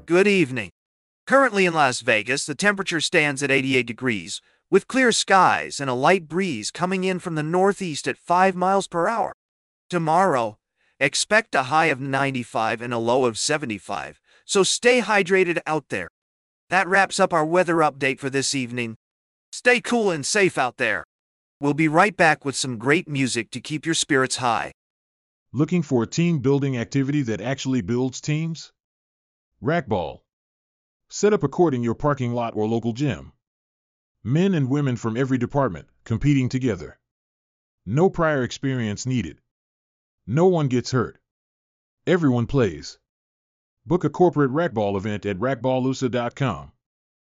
Good evening. Currently in Las Vegas, the temperature stands at 88 degrees, with clear skies and a light breeze coming in from the northeast at 5 miles per hour. Tomorrow, expect a high of 95 and a low of 75, so stay hydrated out there. That wraps up our weather update for this evening. Stay cool and safe out there. We'll be right back with some great music to keep your spirits high. Looking for a team building activity that actually builds teams? Racquetball. Set up a court in your parking lot or local gym. Men and women from every department, competing together. No prior experience needed. No one gets hurt. Everyone plays. Book a corporate racquetball event at racquetballusa.com.